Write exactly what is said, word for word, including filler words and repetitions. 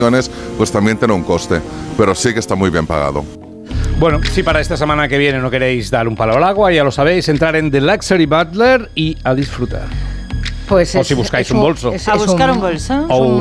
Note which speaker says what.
Speaker 1: pues también tiene un coste, pero sí que está muy bien pagado.
Speaker 2: Bueno, si para esta semana que viene no queréis dar un palo al agua, ya lo sabéis, entrar en The Luxury Butler y a disfrutar.
Speaker 3: Pues
Speaker 2: o
Speaker 3: es,
Speaker 2: si buscáis
Speaker 3: es
Speaker 2: un bolso.
Speaker 3: Es,
Speaker 4: a
Speaker 3: es
Speaker 4: buscar
Speaker 3: un,
Speaker 4: un bolso.
Speaker 2: O